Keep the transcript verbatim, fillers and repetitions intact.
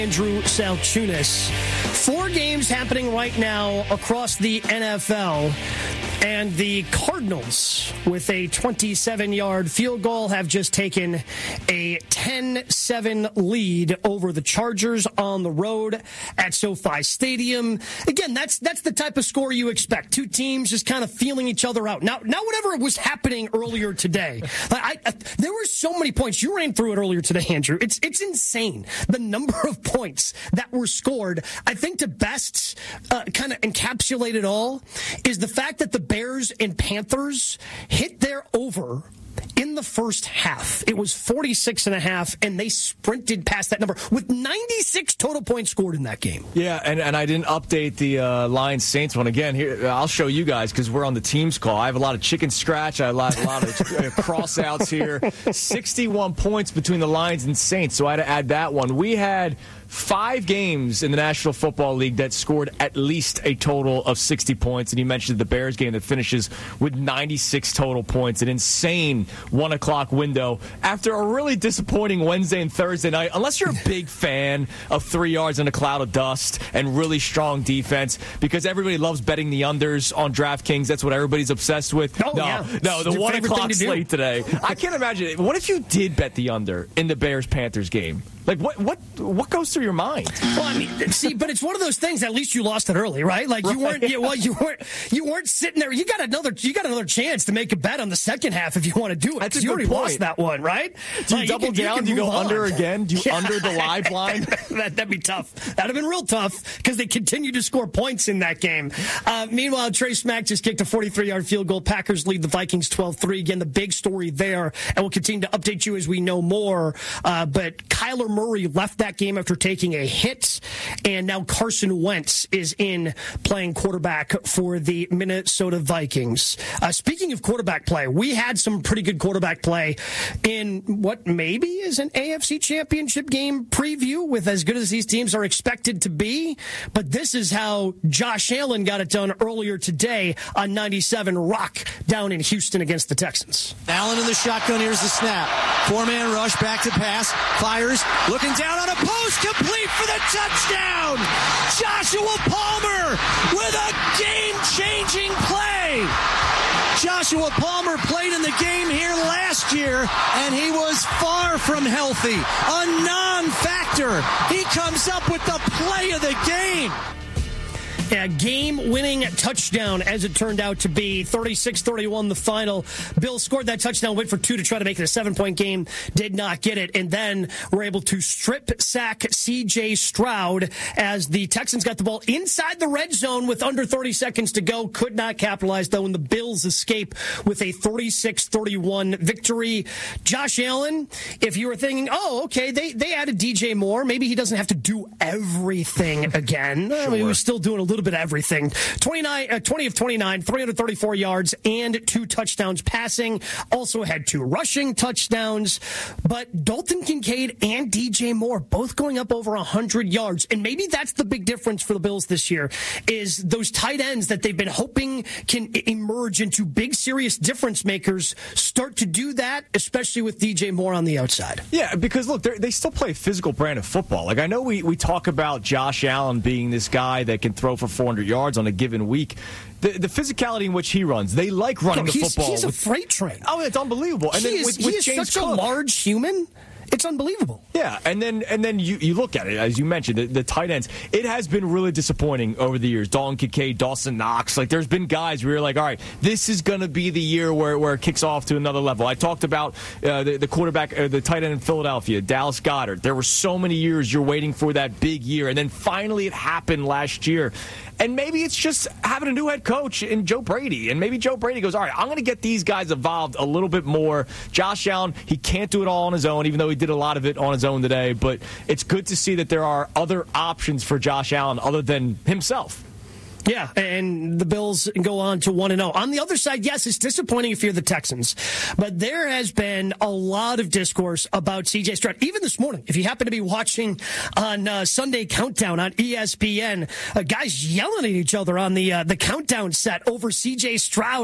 Andrew Salchunas. Four games happening right now across the N F L. And the Cardinals, with a twenty-seven-yard field goal, have just taken a ten seven lead over the Chargers on the road at SoFi Stadium. Again, that's that's the type of score you expect. Two teams just kind of feeling each other out. Now, now whatever was happening earlier today, I, I, there were so many points. You ran through it earlier today, Andrew. It's it's insane, the number of points that were scored. I think to best uh, kind of encapsulate it all is the fact that the Bears and Panthers hit their over in the first half. It was forty-six and a half, and they sprinted past that number with ninety-six total points scored in that game. Yeah, and, and I didn't update the uh, Lions Saints one. Again, here I'll show you guys because we're on the team's call. I have a lot of chicken scratch. I have a lot, a lot of cross-outs here. sixty-one points between the Lions and Saints, so I had to add that one. We had five games in the National Football League that scored at least a total of sixty points. And you mentioned the Bears game that finishes with ninety-six total points. An insane one o'clock window after a really disappointing Wednesday and Thursday night. Unless you're a big fan of three yards in a cloud of dust and really strong defense, because everybody loves betting the unders on DraftKings. That's what everybody's obsessed with. Oh, no, yeah. no, the one o'clock slate today. I can't imagine it. What if you did bet the under in the Bears-Panthers game? Like, what what what goes through your mind? Well, I mean, see, but it's one of those things. At least you lost it early, right? Like you weren't, you, well, you weren't, you weren't sitting there. You got another, you got another chance to make a bet on the second half if you want to do it. That's a you good already point. lost that one, right? Do you like, double you can, down? You Do you go on. under again? Do you Yeah. under the live line? that, that'd be tough. That'd have been real tough because they continued to score points in that game. Uh, meanwhile, Trace Mack just kicked a forty-three-yard field goal. Packers lead the Vikings twelve three. Again, the big story there, and we'll continue to update you as we know more. Uh, but Kyler Murray left that game after taking a hit, and now Carson Wentz is in playing quarterback for the Minnesota Vikings. Uh, speaking of quarterback play, we had some pretty good quarterback play in what maybe is an A F C Championship game preview with as good as these teams are expected to be, but this is how Josh Allen got it done earlier today on ninety-seven Rock down in Houston against the Texans. Allen in the shotgun, here's the snap. Four-man rush, back to pass, fires, looking down on a post, complete for the touchdown! Joshua Palmer with a game-changing play! Joshua Palmer played in the game here last year, and he was far from healthy. A non-factor. He comes up with the play of the game. A game-winning touchdown, as it turned out to be. thirty-six thirty-one the final. Bill scored that touchdown, went for two to try to make it a seven-point game. Did not get it. And then were able to strip sack C J Stroud as the Texans got the ball inside the red zone with under thirty seconds to go. Could not capitalize, though, and the Bills escape with a thirty-six thirty-one victory. Josh Allen, if you were thinking, oh, okay, they, they added D J Moore. Maybe he doesn't have to do everything again. Sure. I mean, he was still doing a little bit of everything. twenty-nine, uh, twenty of twenty-nine, three hundred thirty-four yards and two touchdowns passing. Also had two rushing touchdowns. But Dalton Kincaid and D J Moore both going up over one hundred yards. And maybe that's the big difference for the Bills this year is those tight ends that they've been hoping can emerge into big, serious difference makers start to do that, especially with D J Moore on the outside. Yeah, because, look, they still play a physical brand of football. Like, I know we, we talk about Josh Allen being this guy that can throw for four hundred yards on a given week. The, the physicality in which he runs, they like running no, the he's, football. He's with, a freight train. Oh, it's unbelievable. And he then is, with, he with is James such Cook, a large human. It's unbelievable. Yeah, and then and then you, you look at it, as you mentioned, the, the tight ends. It has been really disappointing over the years. Dalton Kincaid, Dawson Knox. Like, there's been guys where you're like, all right, this is going to be the year where, where it kicks off to another level. I talked about uh, the, the quarterback, uh, the tight end in Philadelphia, Dallas Goedert. There were so many years you're waiting for that big year, and then finally it happened last year. And maybe it's just having a new head coach in Joe Brady. And maybe Joe Brady goes, all right, I'm going to get these guys involved a little bit more. Josh Allen, he can't do it all on his own, even though he did a lot of it on his own today. But it's good to see that there are other options for Josh Allen other than himself. Yeah, and the Bills go on to one and oh. On the other side, yes, it's disappointing if you're the Texans, but there has been a lot of discourse about C J Stroud. Even this morning, if you happen to be watching on uh, Sunday Countdown on E S P N, uh, guys yelling at each other on the uh, the countdown set over C J Stroud.